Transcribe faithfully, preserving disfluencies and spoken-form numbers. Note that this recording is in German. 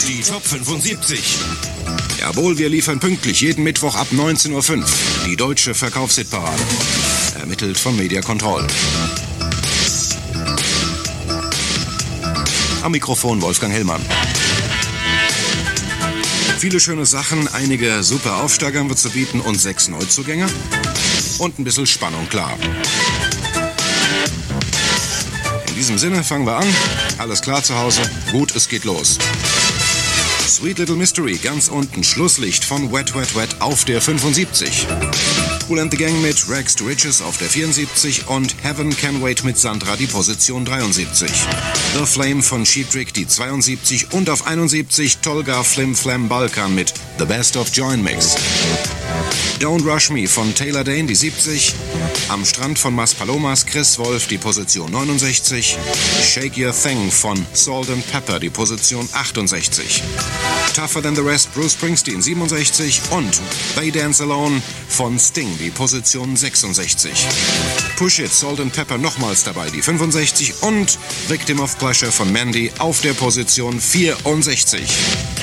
Die Top fünfundsiebzig. Jawohl, wir liefern pünktlich jeden Mittwoch ab neunzehn Uhr fünf. Die deutsche Verkaufshitparade. Ermittelt von Media Control. Am Mikrofon Wolfgang Hellmann. Viele schöne Sachen, einige super Aufsteiger haben wir zu bieten und sechs Neuzugänge. Und ein bisschen Spannung, klar. In diesem Sinne fangen wir an. Alles klar zu Hause? Gut, es geht los. Sweet Little Mystery, ganz unten, Schlusslicht von Wet Wet Wet auf der fünfundsiebzig. Kool and the Gang mit Rags to Riches auf der vierundsiebzig und Heaven Can Wait mit Sandra die Position dreiundsiebzig. The Flame von Cheap Trick die zweiundsiebzig und auf einundsiebzig Tolga Flim Flam Balkan mit The Best of Join Mix. Don't Rush Me von Taylor Dane die siebzig. Am Strand von Mas Palomas Chris Wolf die Position neunundsechzig. Shake Your Thing von Salt and Pepper die Position achtundsechzig. Tougher Than the Rest Bruce Springsteen siebenundsechzig und They Dance Alone von Sting die Position sechsundsechzig. Push It, Salt and Pepper nochmals dabei die fünfundsechzig und Victim of Pleasure von Mandy auf der Position vierundsechzig.